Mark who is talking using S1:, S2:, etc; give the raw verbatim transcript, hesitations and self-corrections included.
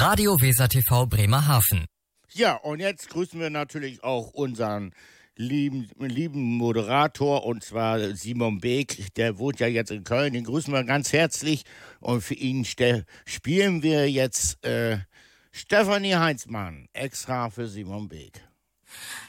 S1: Radio Weser T V Bremerhaven.
S2: Ja, und jetzt grüßen wir natürlich auch unseren lieben, lieben Moderator, und zwar Simon Beek. Der wohnt ja jetzt in Köln. Den grüßen wir ganz herzlich. Und für ihn ste- spielen wir jetzt äh, Stefanie Heinzmann, extra für Simon Beek.